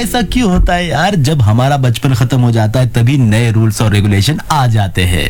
ऐसा क्यों होता है यार? जब हमारा बचपन खत्म हो जाता है तभी नए रूल्स और रेगुलेशन आ जाते हैं।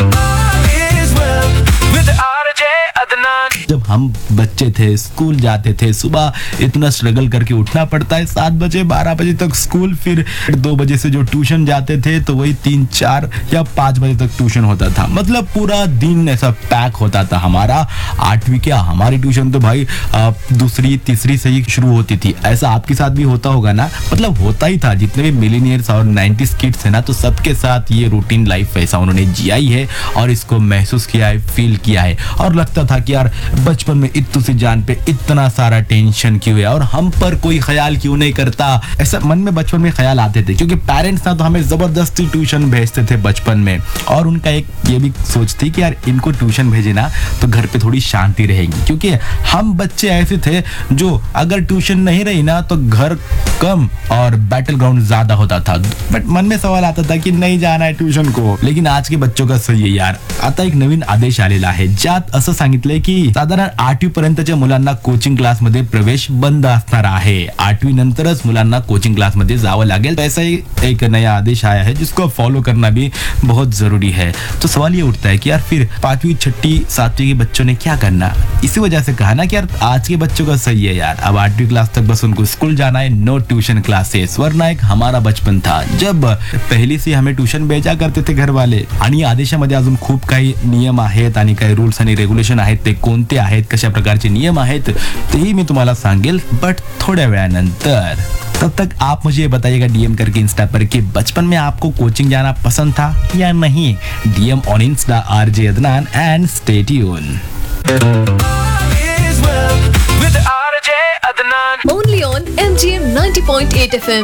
जब हम बच्चे थे, स्कूल जाते थे, सुबह इतना स्ट्रगल करके उठना पड़ता है, 7 बजे 12 बजे तक स्कूल, फिर 2 बजे से जो ट्यूशन जाते थे तो वही 3 4 या 5 बजे तक ट्यूशन होता था। मतलब पूरा दिन ऐसा पैक होता था हमारा। 8वीं क्या, हमारी ट्यूशन तो भाई दूसरी तीसरी से ही शुरू होती थी। ऐसा आपके साथ भी होता होगा ना? मतलब होता ही था। जितने भी मिलेनियर्स और 90s किड्स है ना, तो सबके साथ ये रूटीन लाइफ ऐसा उन्होंने जिया ही है और इसको महसूस किया है, फील किया है। और लगता था कि यार बचपन में इतनी सी जान पे इतना सारा टेंशन क्यों है और हम पर कोई ख्याल क्यों नहीं करता। ऐसा मन में बचपन में ख्याल आते थे, क्योंकि पेरेंट्स ना तो हमें जबरदस्ती ट्यूशन भेजते थे बचपन में, और उनका एक ये भी सोच थी कि यार इनको ट्यूशन भेजे ना तो घर पे थोड़ी शांति रहेगी। क्योंकि हम बच्चे ऐसे थे जो अगर ट्यूशन नहीं रही ना तो घर कम और बैटल ग्राउंड ज्यादा होता था। बट मन में सवाल आता था की नहीं जाना है ट्यूशन को। लेकिन आज के बच्चों का सही है यार, आता एक नवीन आदेश आलेला आहे, ज्यात असं सांगितलंय की साधारण 8वी पर्यंतच्या मुलांना कोचिंग क्लास मध्ये प्रवेश बंद असणार आहे। 8वी नंतरच मुलांना कोचिंग क्लास मध्ये जावं लागेल। तो ऐसा ही एक नया आदेश आया है जिसको फॉलो करना भी बहुत जरूरी है। तो सवाल ये उठता है कि यार फिर 5वीं 6ठी 7वीं के बच्चों ने क्या करना? इसी वजह से कहा ना कि यार आज के बच्चों का सही है यार, अब 8वीं क्लास तक बस उनको स्कूल जाना है, नो ट्यूशन क्लासेस। वरना एक हमारा बचपन था जब पहली से हमें ट्यूशन भेजा करते थे घर वाले। आणि आदेशामध्ये अजून खूप काही नियम आहेत आणि काही रूल्स आणि रेग्युलेशन आहेत, ते कोणते आहेत, कशा प्रकारचे नियम आहेत तेही मी तुम्हाला सांगेल, बट थोड्या वेळानंतर। तब तक आप मुझे बताइएगा डीएम करके इंस्टा पर कि बचपन में आपको कोचिंग जाना पसंद था या नहीं। DM on Insta RJ Adnan and stay tune. Only on MGM 90.8 FM.